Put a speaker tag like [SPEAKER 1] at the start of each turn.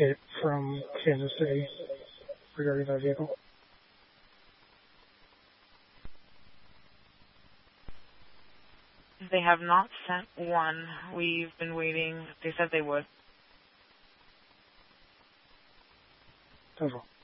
[SPEAKER 1] hit from Kansas City regarding that vehicle?
[SPEAKER 2] They have not sent one. We've been waiting. They said they would.
[SPEAKER 1] That's all.